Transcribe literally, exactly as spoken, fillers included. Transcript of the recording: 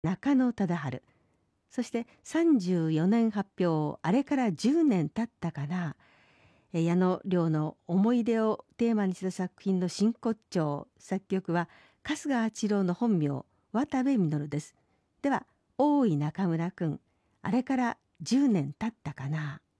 中野忠治。そしてさんじゅうよねん発表、あれからじゅうねん経ったかな。え矢野亮の思い出をテーマにした作品の真骨頂、作曲は春日八郎の本名渡部稔です。では大井中村くん、あれからじゅうねん経ったかな。